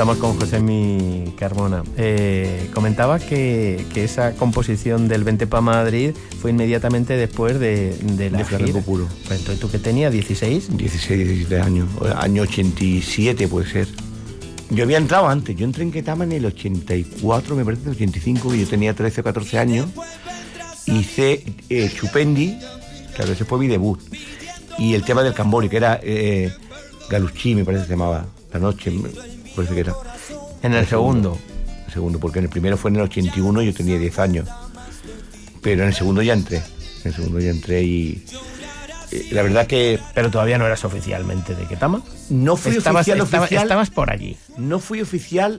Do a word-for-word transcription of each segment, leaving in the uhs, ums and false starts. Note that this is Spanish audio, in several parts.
Estamos con Josemi Carmona. Eh, comentaba que, que esa composición del Vente pa' Madrid fue inmediatamente después de, de la de Flamenco gira. Puro. Pues entonces, ¿tú qué tenías? ¿dieciséis? dieciséis, diecisiete años. Año ochenta y siete puede ser. Yo había entrado antes. Yo entré en Ketama en el ochenta y cuatro, me parece, ochenta y cinco, y yo tenía trece o catorce años. Hice eh, Chupendi, claro, ese fue mi debut. Y el tema del Cambori, que era eh, Galuchí, me parece que se llamaba. La noche, me parece que era. En el, el segundo. segundo. El segundo, porque en el primero fue en el ochenta y uno y yo tenía diez años. Pero en el segundo ya entré. En el segundo ya entré y... Eh, la verdad que... Pero todavía no eras oficialmente de Ketama. No fui estabas, oficial, estaba, oficial. Estabas por allí. No fui oficial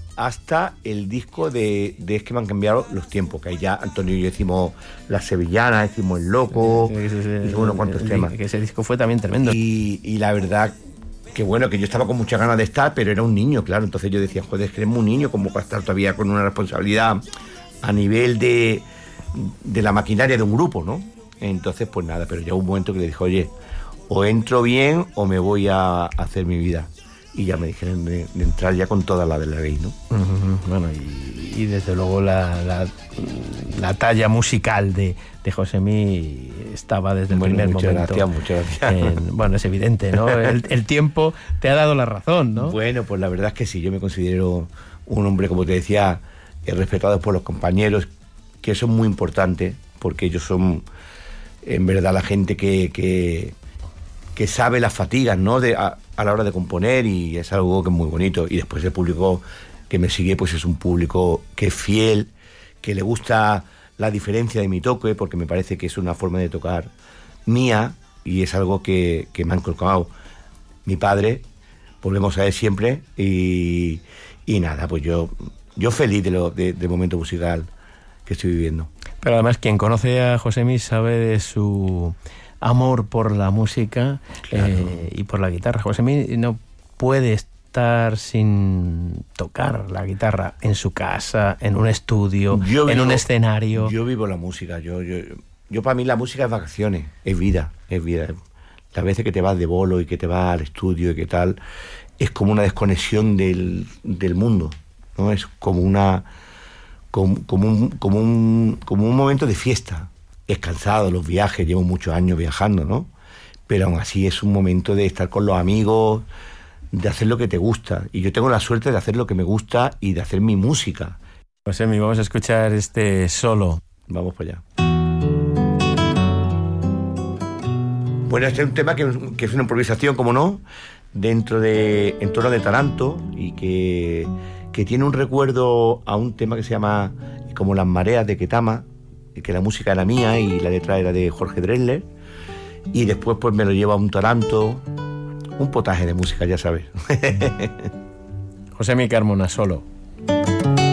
hasta el disco de, de Es que me han cambiado los tiempos, que ahí ya Antonio y yo hicimos Las Sevillanas, hicimos El Loco, sí, sí, sí, hicimos unos cuantos el, temas. Que ese disco fue también tremendo. Y, y la verdad que bueno, que yo estaba con muchas ganas de estar, pero era un niño, claro. Entonces yo decía, joder, es que eres un niño, como para estar todavía con una responsabilidad a nivel de, de la maquinaria de un grupo, ¿no? Entonces, pues nada, pero llegó un momento que le dije, oye, o entro bien o me voy a hacer mi vida. Y ya me dijeron de, de entrar ya con toda la de la ley, ¿no? Uh-huh. Bueno, y, y desde luego la, la, la talla musical de, de Josemi estaba desde el bueno, primer muchas momento. Gracias, muchas gracias. En, bueno, es evidente, ¿no? El, el tiempo te ha dado la razón, ¿no? Bueno, pues la verdad es que sí, yo me considero un hombre, como te decía, respetado por los compañeros, que eso es muy importante, porque ellos son, en verdad, la gente que... que que sabe las fatigas, ¿no? De, a, a la hora de componer, y es algo que es muy bonito. Y después el público que me sigue, pues es un público que es fiel, que le gusta la diferencia de mi toque, porque me parece que es una forma de tocar mía, y es algo que, que me ha inculcado mi padre. Volvemos a él siempre, y, y nada, pues yo, yo feliz de lo, de, del momento musical que estoy viviendo. Pero además, quien conoce a Josemi sabe de su amor por la música, claro. eh, y por la guitarra. Josemi no puede estar sin tocar la guitarra en su casa, en un estudio, yo en vivo, un escenario. Yo vivo la música. Yo, yo, yo para mí la música es vacaciones, es vida, es vida. Las veces que te vas de bolo y que te vas al estudio y que tal, es como una desconexión del, del mundo, ¿no? Es como una como, como, un, como, un, como un momento de fiesta. Es cansado, los viajes, llevo muchos años viajando, ¿no? Pero aún así es un momento de estar con los amigos, de hacer lo que te gusta. Y yo tengo la suerte de hacer lo que me gusta y de hacer mi música. Josemi, vamos a escuchar este solo. Vamos para allá. Bueno, este es un tema que, que es una improvisación, como no, dentro de, en torno de Taranto, y que, que tiene un recuerdo a un tema que se llama Como las mareas de Ketama, que la música era mía y la letra era de Jorge Drexler, y después pues me lo lleva a un Taranto, un potaje de música, ya sabes. Josemi Carmona, solo.